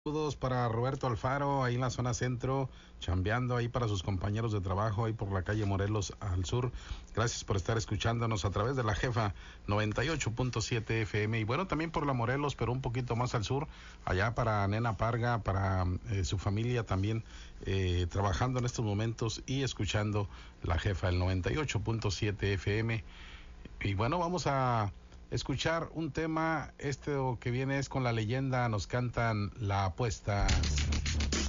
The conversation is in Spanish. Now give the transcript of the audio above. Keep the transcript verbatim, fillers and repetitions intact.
Saludos para Roberto Alfaro, ahí en la zona centro, chambeando ahí para sus compañeros de trabajo, ahí por la calle Morelos al sur. Gracias por estar escuchándonos a través de la Jefa noventa y ocho punto siete F M. Y bueno, también por la Morelos, pero un poquito más al sur, allá para Nena Parga, para eh, su familia también eh, trabajando en estos momentos y escuchando la Jefa, el noventa y ocho punto siete F M. Y bueno, vamos a escuchar un tema. Este que viene es con la leyenda, nos cantan La Apuesta.